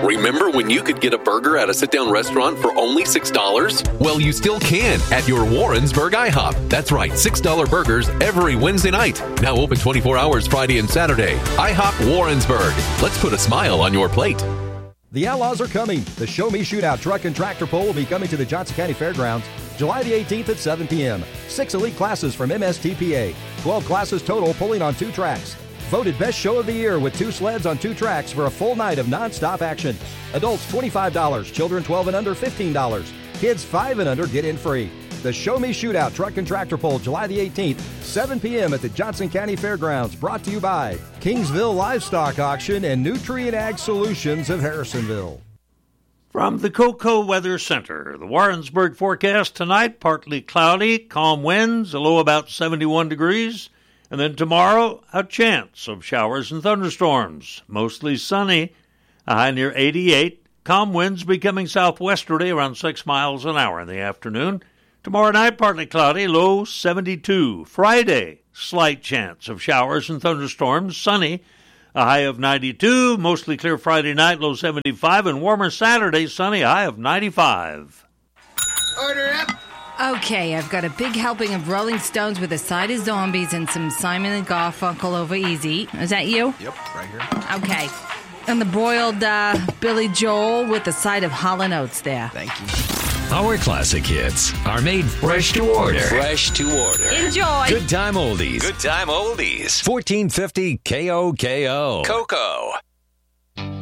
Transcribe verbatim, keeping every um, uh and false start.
Remember when you could get a burger at a sit-down restaurant for only six dollars? Well, you still can at your Warrensburg IHOP. That's right, six dollar burgers every Wednesday night. Now open twenty-four hours Friday and Saturday. IHOP Warrensburg. Let's put a smile on your plate. The Outlaws are coming. The Show Me Shootout Truck and Tractor Pull will be coming to the Johnson County Fairgrounds July the eighteenth at seven p.m. Six elite classes from M S T P A. twelve classes total pulling on two tracks. Voted Best Show of the Year with two sleds on two tracks for a full night of nonstop action. Adults twenty-five dollars, children twelve and under fifteen dollars. Kids five and under get in free. The Show Me Shootout Truck and Tractor Pull July the eighteenth, seven p.m. at the Johnson County Fairgrounds, brought to you by Kingsville Livestock Auction and Nutrient Ag Solutions of Harrisonville. From the Cocoa Weather Center, the Warrensburg forecast tonight, partly cloudy, calm winds, a low about seventy-one degrees. And then tomorrow, a chance of showers and thunderstorms. Mostly sunny, a high near eighty-eight. Calm winds becoming southwesterly around six miles an hour in the afternoon. Tomorrow night, partly cloudy, low seventy-two. Friday, slight chance of showers and thunderstorms. Sunny, a high of ninety-two. Mostly clear Friday night, low seventy-five. And warmer Saturday, sunny, a high of ninety-five. Order up. Okay, I've got a big helping of Rolling Stones with a side of Zombies and some Simon and Garfunkel over easy. Is that you? Yep, right here. Okay. And the boiled uh, Billy Joel with a side of Hall and Oates there. Thank you. Our classic hits are made fresh to order. Fresh to order. Enjoy. Good time oldies. Good time oldies. fourteen fifty K O K O. Cocoa.